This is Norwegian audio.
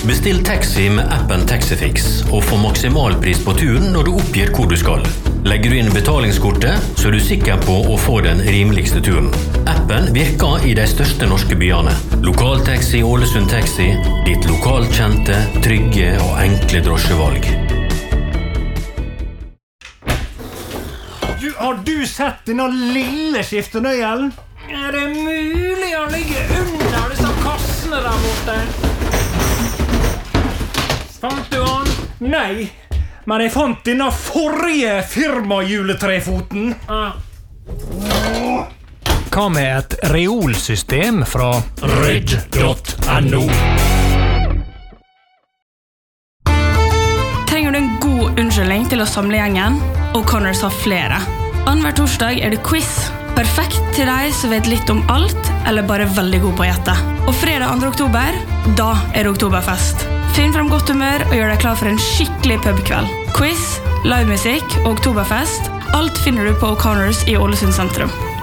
Bestill taxi med appen Taxifix og få maksimalpris på turen når du oppgir hvor du skal. Legger du inn betalingskortet, så du sikker på å få den rimeligste turen. Appen virker i de største norske byene. Lokaltaxi Ålesund Taxi, ditt lokalkjente, trygge og enkle drosjevalg. Har du sett denne lille skiftenøyelen? Det mulig å ligge under disse kassene der borte? Fant du han? Nei, men jeg fant denne forrige firmajuletrefoten. Hva med et reolsystem fra Ryd.no? Trenger du en god unnskyldning til å samle gjengen? O'Connors har flere. Annenhver torsdag er det quiz. Perfekt til deg som vet litt om alt, eller bare veldig god på å gjette. Og fredag 2. oktober, da er det oktoberfest. Finn frem godt humør og gjør deg klar for en skikkelig pubkveld. Quiz, livemusikk og oktoberfest, alt finner du på O'Connors i Ålesund sentrum.